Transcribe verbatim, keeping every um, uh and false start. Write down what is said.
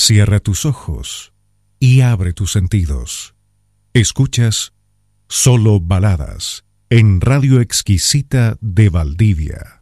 Cierra tus ojos y abre tus sentidos. Escuchas Solo Baladas en Radio Exquisita de Valdivia.